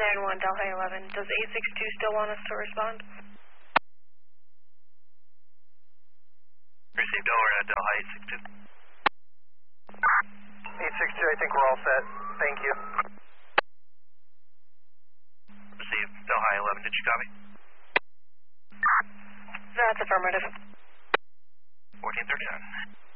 9-1, Delta 11. Does 862 still want us to respond? Received over at Delta 862. 862, I think we're all set. Thank you. Received Delta 11, did you copy? That's affirmative. 1439.